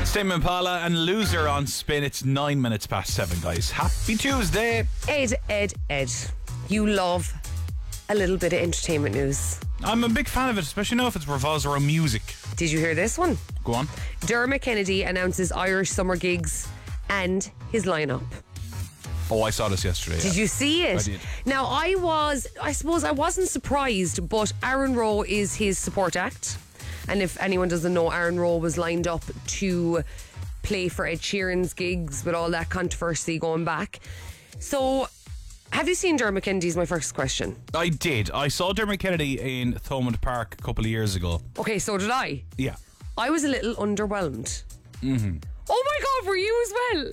Tame Impala and Loser on Spin. It's 9 minutes past 7, guys. Happy Tuesday. Ed. You love a little bit of entertainment news. I'm a big fan of it, especially now if it revolves around music. Did you hear this one? Go on. Dermot Kennedy announces Irish summer gigs and his lineup. Oh, I saw this yesterday. Did you see it? I did. Now, I suppose I wasn't surprised, but Aaron Rowe is his support act. And if anyone doesn't know, Aaron Rowe was lined up to play for Ed Sheeran's gigs with all that controversy going back. So, have you seen Dermot Kennedy is my first question. I did. I saw Dermot Kennedy in Thomond Park a couple of years ago. Okay, so did I. Yeah. I was a little underwhelmed. Oh my God, were you as well?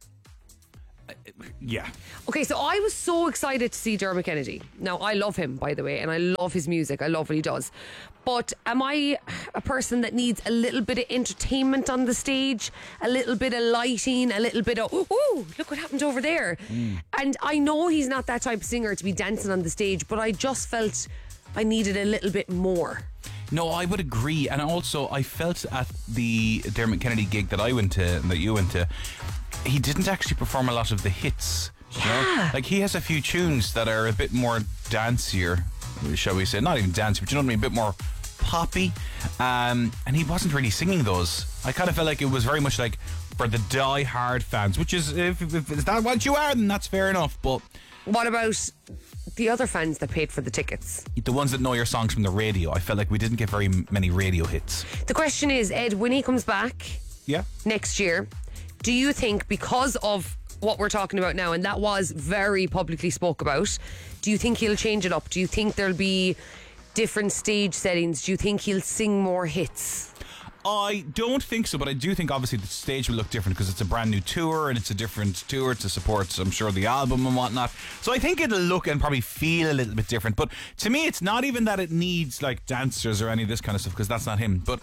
Yeah. Okay, so I was so excited to see Dermot Kennedy. Now, I love him, by the way, and I love his music. I love what he does. But am I a person that needs a little bit of entertainment on the stage? A little bit of lighting? A little bit of, ooh, look what happened over there. And I know he's not that type of singer to be dancing on the stage, but I just felt I needed a little bit more. No, I would agree. And also, I felt at the Dermot Kennedy gig that I went to, and that you went to, he didn't actually perform a lot of the hits. You know? Like, he has a few tunes that are a bit more dancier, shall we say. Not even dancey, but you know what I mean? A bit more poppy. And he wasn't really singing those. I kind of felt like it was very much like for the die-hard fans, which is, if is that what you are, then that's fair enough. But what about the other fans that paid for the tickets? The ones that know your songs from the radio. I felt like we didn't get very many radio hits. The question is, Ed, when he comes back next year, do you think, because of what we're talking about now, and that was very publicly spoke about, do you think he'll change it up? Do you think there'll be different stage settings? Do you think he'll sing more hits? I don't think so, but I do think obviously the stage will look different because it's a brand new tour and it's a different tour to support, I'm sure, the album and whatnot. So I think it'll look and probably feel a little bit different. But to me, it's not even that it needs like dancers or any of this kind of stuff, because that's not him. But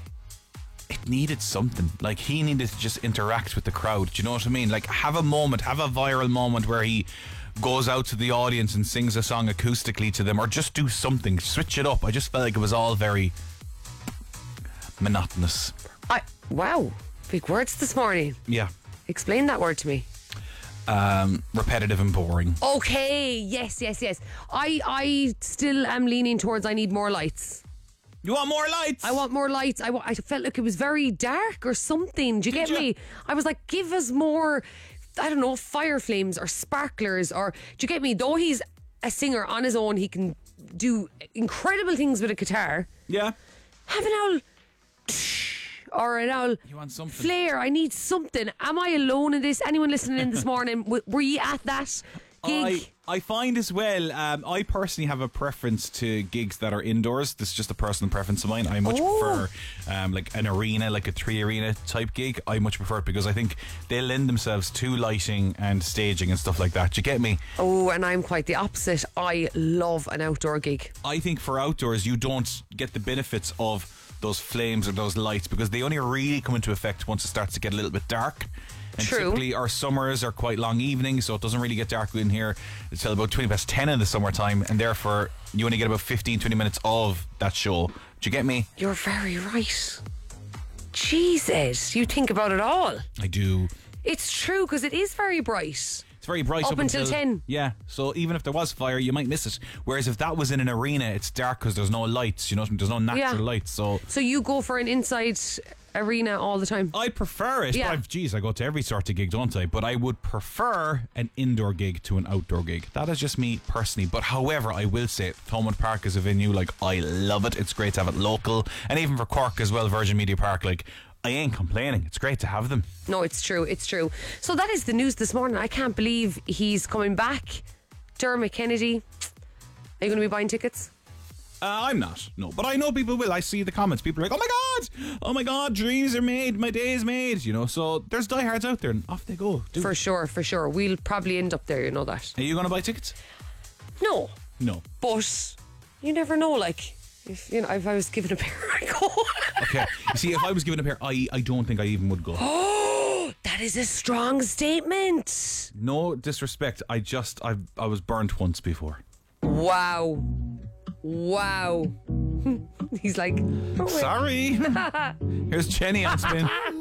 it needed something. Like, he needed to just interact with the crowd. Do you know what I mean? Like, have a moment, have a viral moment where he goes out to the audience and sings a song acoustically to them, or just do something, switch it up. I just felt like it was all very monotonous. Wow, big words this morning. Yeah. Explain that word to me. Repetitive and boring. Okay, yes. I still am leaning towards I need more lights. You want more lights? I want more lights. I felt like it was very dark or something. Do you get me? I was like, give us more, I don't know, fire flames or sparklers, or do you get me? Though he's a singer on his own, he can do incredible things with a guitar. Yeah. Have an owl or an owl. You want something? Flair. I need something. Am I alone in this? Anyone listening in this morning? Were you at that gig? I find as well, I personally have a preference to gigs that are indoors. This is just a personal preference of mine. I much prefer like an arena, like a 3 arena type gig. I much prefer it because I think they lend themselves to lighting and staging and stuff like that. Do you get me? Oh, and I'm quite the opposite. I love an outdoor gig. I think for outdoors you don't get the benefits of those flames or those lights because they only really come into effect once it starts to get a little bit dark. And typically our summers are quite long evenings, so it doesn't really get dark in here until about 20 past 10 in the summertime, and therefore you only get about 15-20 minutes of that show. Do you get me? You're very right. Jesus, you think about it all. I do. It's true, because it is very bright. It's very bright up until 10. Yeah, so even if there was fire, you might miss it. Whereas if that was in an arena, it's dark because there's no lights, you know, there's no natural lights. So you go for an inside arena all the time? I prefer it. Yeah. I go to every sort of gig, don't I? But I would prefer an indoor gig to an outdoor gig. That is just me personally. But however, I will say Thomond Park is a venue, like, I love it. It's great to have it local. And even for Cork as well, Virgin Media Park, like, I ain't complaining. It's great to have them. No, it's true. It's true. So that is the news this morning. I can't believe he's coming back. Dermot Kennedy. Are you going to be buying tickets? I'm not, no. But I know people will. I see the comments. People are like, oh my God, dreams are made, my day is made, you know. So there's diehards out there and off they go. For sure. We'll probably end up there, you know that. Are you going to buy tickets? No. But you never know, like, if I was given a pair, I'd go. Okay. You see, if I was given a pair, I don't think I even would go. Oh, that is a strong statement. No disrespect. I was burnt once before. Wow. He's like, sorry. Here's Jenny on Spin.